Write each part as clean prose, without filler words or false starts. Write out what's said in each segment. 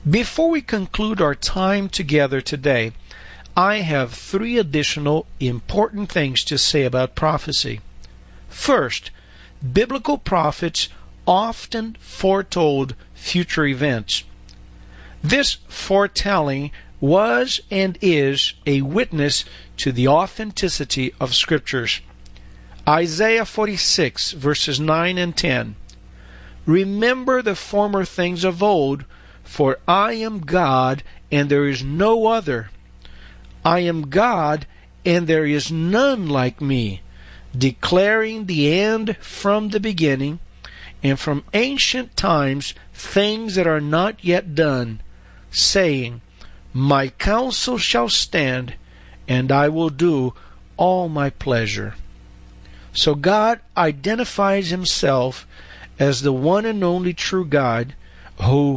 Before we conclude our time together today, I have 3 additional important things to say about prophecy. First, biblical prophets often foretold future events. This foretelling was and is a witness to the authenticity of Scriptures. Isaiah 46, verses 9 and 10. Remember the former things of old, for I am God, and there is no other. I am God, and there is none like me, declaring the end from the beginning, and from ancient times things that are not yet done, saying, My counsel shall stand, and I will do all my pleasure. So God identifies Himself as the one and only true God who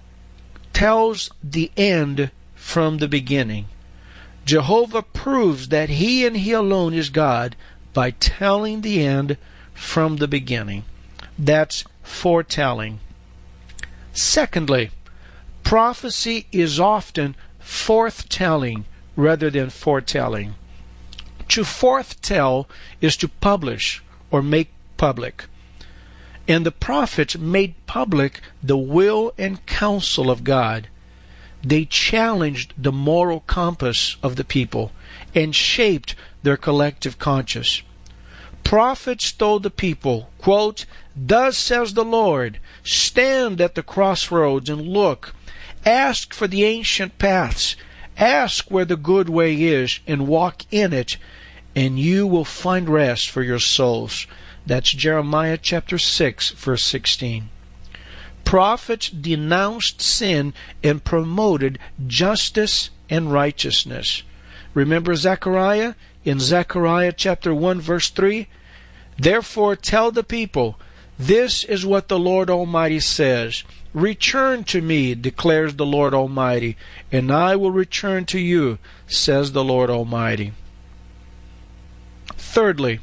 tells the end from the beginning. Jehovah proves that He and He alone is God by telling the end from the beginning. That's foretelling. Secondly, prophecy is often forthtelling rather than foretelling. To forthtell is to publish or make public. And the prophets made public the will and counsel of God. They challenged the moral compass of the people and shaped their collective conscience. Prophets told the people, quote, Thus says the Lord, stand at the crossroads and look. Ask for the ancient paths. Ask where the good way is and walk in it, and you will find rest for your souls. That's Jeremiah chapter 6, verse 16. Prophets denounced sin and promoted justice and righteousness. Remember Zechariah? In Zechariah chapter 1, verse 3? Therefore tell the people, this is what the Lord Almighty says. Return to me, declares the Lord Almighty, and I will return to you, says the Lord Almighty. Thirdly,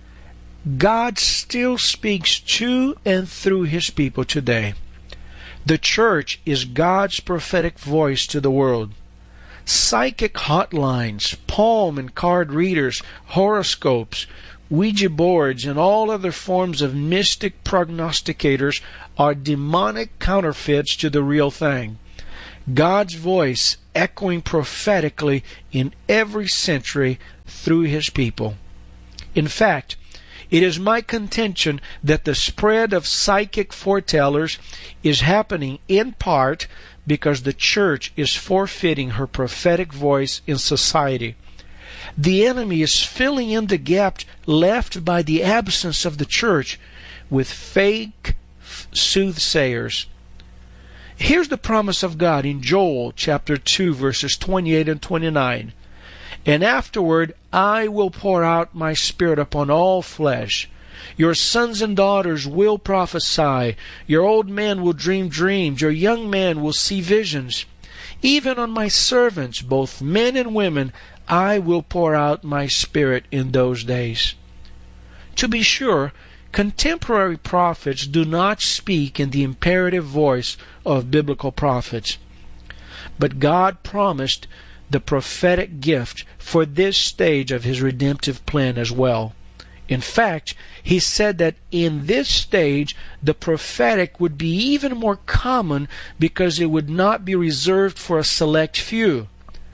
God still speaks to and through His people today. The church is God's prophetic voice to the world. Psychic hotlines, palm and card readers, horoscopes, Ouija boards, and all other forms of mystic prognosticators are demonic counterfeits to the real thing. God's voice echoing prophetically in every century through His people. In fact, it is my contention that the spread of psychic foretellers is happening in part because the church is forfeiting her prophetic voice in society. The enemy is filling in the gap left by the absence of the church with fake soothsayers. Here's the promise of God in Joel chapter 2, verses 28 and 29. And afterward I will pour out my Spirit upon all flesh. Your sons and daughters will prophesy. Your old men will dream dreams. Your young men will see visions. Even on my servants, both men and women, I will pour out my Spirit in those days. To be sure, contemporary prophets do not speak in the imperative voice of biblical prophets. But God promised the prophetic gift for this stage of His redemptive plan as well. In fact, He said that in this stage the prophetic would be even more common because it would not be reserved for a select few.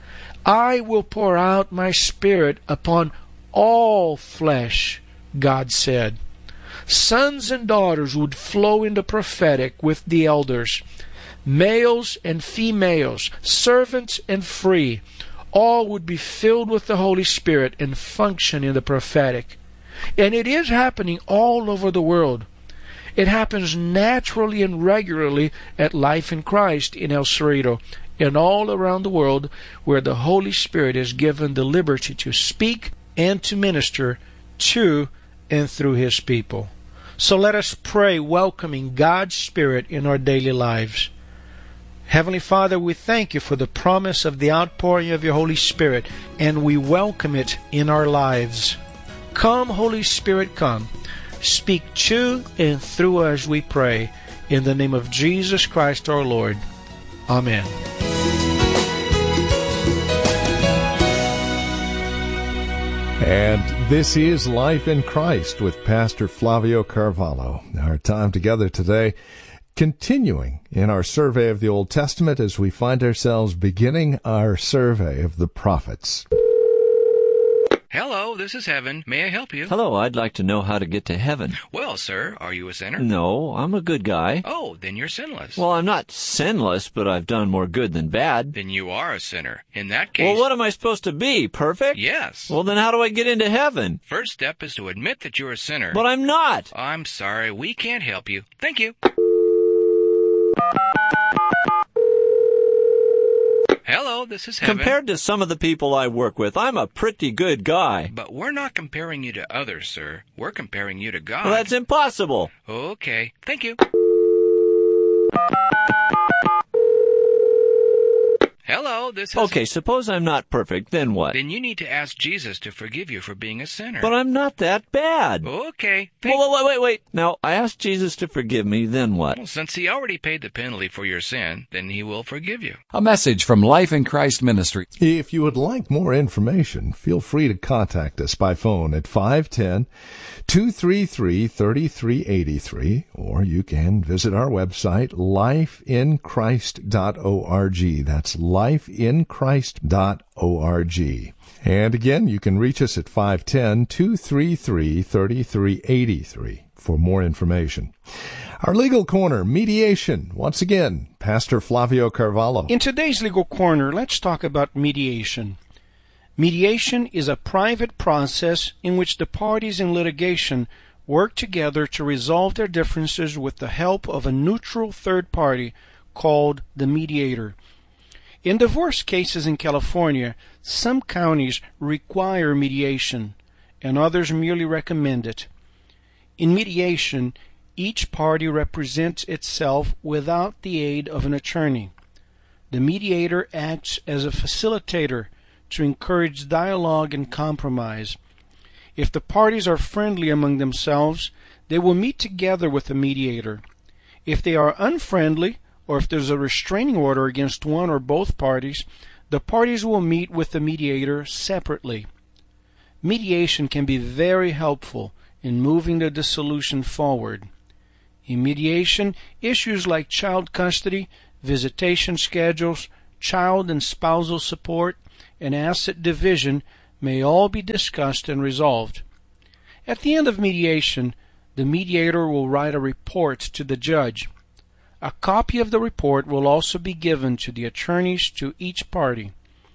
I will pour out my Spirit upon all flesh, God said. Sons and daughters would flow in the prophetic with the elders. Males and females, servants and free, all would be filled with the Holy Spirit and function in the prophetic. And it is happening all over the world. It happens naturally and regularly at Life in Christ in El Cerrito and all around the world where the Holy Spirit is given the liberty to speak and to minister to and through His people. So let us pray welcoming God's Spirit in our daily lives. Heavenly Father, we thank You for the promise of the outpouring of Your Holy Spirit, and we welcome it in our lives. Come, Holy Spirit, come. Speak to and through us, we pray. In the name of Jesus Christ our Lord. Amen. And this is Life in Christ with Pastor Flavio Carvalho. Our time together today, continuing in our survey of the Old Testament as we find ourselves beginning our survey of the prophets. Hello, this is Heaven. May I help you? Hello, I'd like to know how to get to heaven. Well, sir, are you a sinner? No, I'm a good guy. Oh, then you're sinless. Well, I'm not sinless, but I've done more good than bad. Then you are a sinner. In that case... Well, what am I supposed to be? Perfect? Yes. Well, then how do I get into heaven? First step is to admit that you're a sinner. But I'm not. I'm sorry, we can't help you. Thank you. Hello, this is Heaven. Compared to some of the people I work with, I'm a pretty good guy. But we're not comparing you to others, sir. We're comparing you to God. Well, that's impossible. Okay, thank you. Hello, this is... Okay, suppose I'm not perfect, then what? Then you need to ask Jesus to forgive you for being a sinner. But I'm not that bad. Okay. Wait. Now, I asked Jesus to forgive me, then what? Well, since he already paid the penalty for your sin, then he will forgive you. A message from Life in Christ Ministry. If you would like more information, feel free to contact us by phone at 510-233-3383, or you can visit our website, lifeinchrist.org. That's lifeinchrist.org. And again, you can reach us at 510-233-3383 for more information. Our Legal Corner, mediation. Once again, Pastor Flavio Carvalho. In today's Legal Corner, let's talk about mediation. Mediation is a private process in which the parties in litigation work together to resolve their differences with the help of a neutral third party called the mediator. In divorce cases in California, some counties require mediation, and others merely recommend it. In mediation, each party represents itself without the aid of an attorney. The mediator acts as a facilitator to encourage dialogue and compromise. If the parties are friendly among themselves, they will meet together with the mediator. If they are unfriendly, or if there's a restraining order against one or both parties, the parties will meet with the mediator separately. Mediation can be very helpful in moving the dissolution forward. In mediation, issues like child custody, visitation schedules, child and spousal support, and asset division may all be discussed and resolved. At the end of mediation, the mediator will write a report to the judge. A copy of the report will also be given to the attorneys to each party.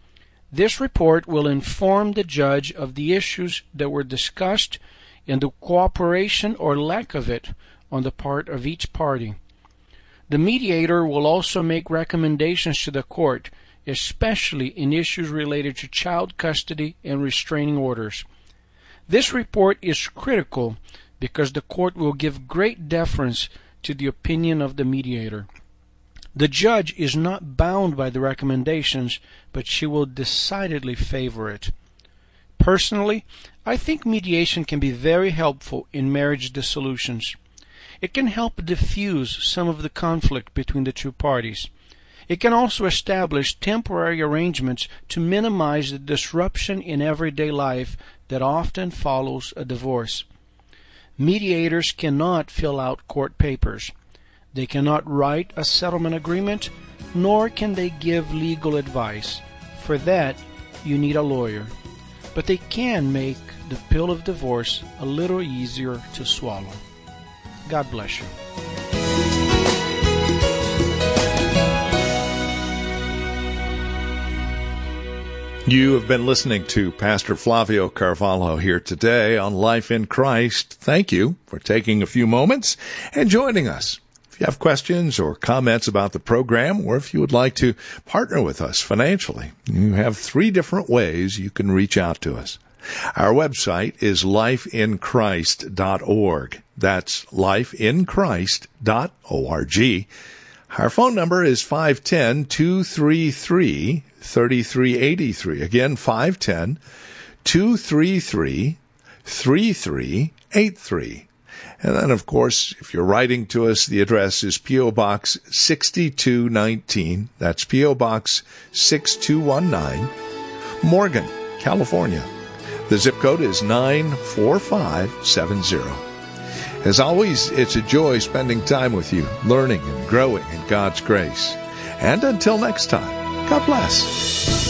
This report will inform the judge of the issues that were discussed and the cooperation or lack of it on the part of each party. The mediator will also make recommendations to the court, especially in issues related to child custody and restraining orders. This report is critical because the court will give great deference to the opinion of the mediator. The judge is not bound by the recommendations, but she will decidedly favor it. Personally, I think mediation can be very helpful in marriage dissolutions. It can help diffuse some of the conflict between the two parties. It can also establish temporary arrangements to minimize the disruption in everyday life that often follows a divorce. Mediators cannot fill out court papers. They cannot write a settlement agreement, nor can they give legal advice. For that, you need a lawyer. But they can make the pill of divorce a little easier to swallow. God bless you. You have been listening to Pastor Flavio Carvalho here today on Life in Christ. Thank you for taking a few moments and joining us. If you have questions or comments about the program, or if you would like to partner with us financially, you have 3 different ways you can reach out to us. Our website is lifeinchrist.org. That's lifeinchrist.org. Our phone number is 510-233-3383. Again, 510-233-3383. And then, of course, if you're writing to us, the address is P.O. Box 6219. That's P.O. Box 6219, Morgan, California. The zip code is 94570. As always, it's a joy spending time with you, learning and growing in God's grace. And until next time, God bless.